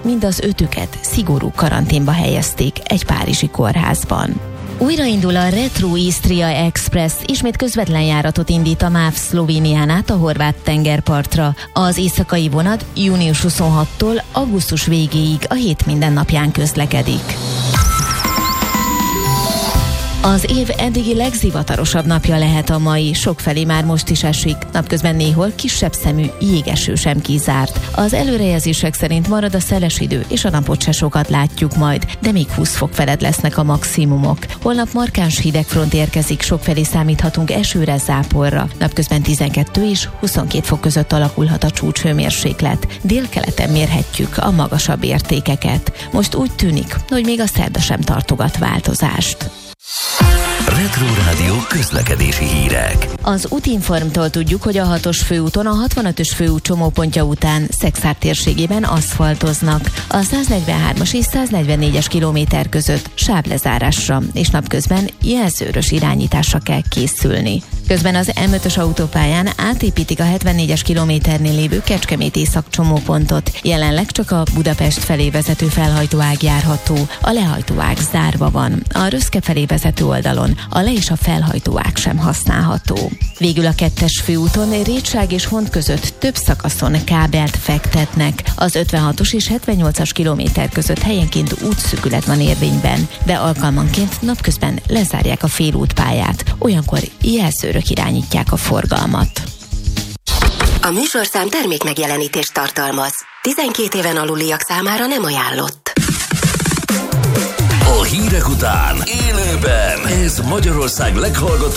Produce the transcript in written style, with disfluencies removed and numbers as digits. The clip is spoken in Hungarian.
mind az 5-üket szigorú karanténba helyezték egy párizsi kórházban. Újraindul a Retro Istria Express, ismét közvetlen járatot indít a MÁV Szlovénián át a horvát tengerpartra. Az éjszakai vonat június 26-tól augusztus végéig a hét minden napján közlekedik. Az év eddigi legzivatarosabb napja lehet a mai, sokfelé már most is esik, napközben néhol kisebb szemű jégeső sem kizárt. Az előrejelzések szerint marad a szeles idő, és a napot se sokat látjuk majd, de még 20 fok felett lesznek a maximumok. Holnap markáns hidegfront érkezik, sokfelé számíthatunk esőre, záporra. Napközben 12 és 22 fok között alakulhat a csúcshőmérséklet. Délkeleten mérhetjük a magasabb értékeket. Most úgy tűnik, hogy még a szerda sem tartogat változást. Retro Rádió közlekedési hírek. Az Útinformtól tudjuk, hogy a 6-os főúton a 65-ös főút csomópontja után Szekszárd térségében aszfaltoznak. A 143-as és 144-es kilométer között sávlezárásra és napközben jelzőrös irányításra kell készülni. Közben az M5-ös autópályán átépítik a 74-es kilométernél lévő Kecskemét észak csomópontot. Jelenleg csak a Budapest felé vezető felhajtóág járható, a lehajtóág zárva van. A Röszke felé vezető oldalon a le- és a felhajtóág sem használható. Végül a 2-es főúton Rétság és Hont között több szakaszon kábelt fektetnek. Az 56-os és 78-as kilométer között helyenként útszűkület van érvényben, de alkalmanként napközben lezárják a félútpályát. Olyankor jelzőrök irányítják a forgalmat. A műsorszám termékmegjelenítést tartalmaz. 12 éven aluliak számára nem ajánlott. A hírek után élőben ez Magyarország leghallgatóbb